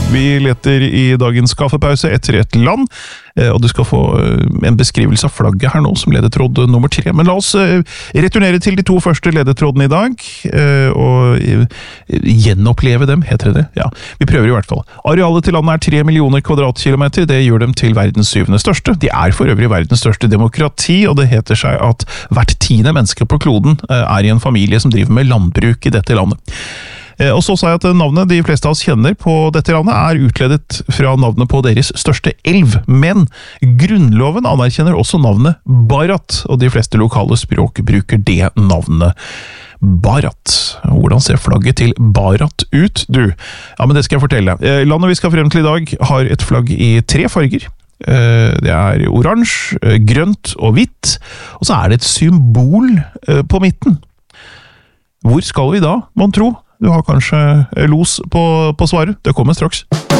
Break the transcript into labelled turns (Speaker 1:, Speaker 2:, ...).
Speaker 1: Vi leter i dagens kaffepause etter et land, og du skal få en beskrivelse av flagget her nå som ledetråd nummer 3. Men la oss returnere til de 2 første ledetrådene i dag, og gjenoppleve dem, heter det. Ja, vi prøver i hvert fall. Arealet til landet er 3 millioner kvadratkilometer, det gjør dem til verdens 7. største. De er for øvrig verdens største demokrati, og det heter seg at hvert 10. menneske på kloden er i en familie som driver med landbruk i dette landet. Og så sa jeg at navnet de fleste av oss kjenner på dette landet er utledet fra navnet på deres største elv, men grunnloven anerkjenner også navnet Bharat, og de fleste lokale språk bruker det navnet Bharat. Hvordan ser flagget til Bharat ut, du? Ja, men det skal jeg fortelle. Landet vi skal frem til i dag har et flagg i 3 farger. Det er oransje, grønt og hvitt, og så er det et symbol på midten. Hvor skal vi da, man tro? Du har kanskje los på svaret. Det kommer straks.